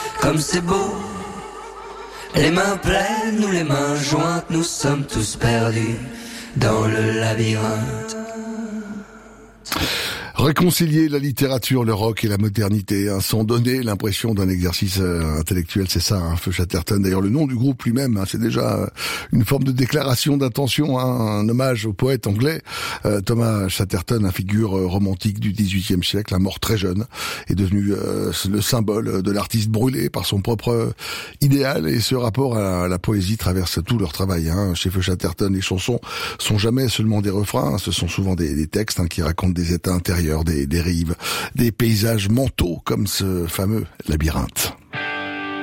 comme c'est beau. Les mains pleines ou les mains jointes, nous sommes tous perdus dans le labyrinthe. Réconcilier la littérature, le rock et la modernité, sans donner l'impression d'un exercice intellectuel, c'est ça, Feu Chatterton. D'ailleurs, le nom du groupe lui-même, c'est déjà une forme de déclaration d'intention, un hommage au poète anglais Thomas Chatterton, figure romantique du XVIIIe siècle, mort très jeune, est devenu le symbole de l'artiste brûlé par son propre idéal. Et ce rapport à la poésie traverse tout leur travail. Chez Feu Chatterton, les chansons sont jamais seulement des refrains, ce sont souvent des textes qui racontent des états intérieurs, des rives, des paysages mentaux comme ce fameux labyrinthe.